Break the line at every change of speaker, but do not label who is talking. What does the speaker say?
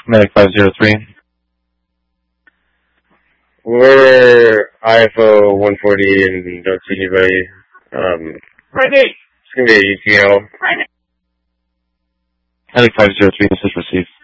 Medic 503.
We're IFO 140 and don't see anybody. It's going to be a UTL.
Medic 503, this is received.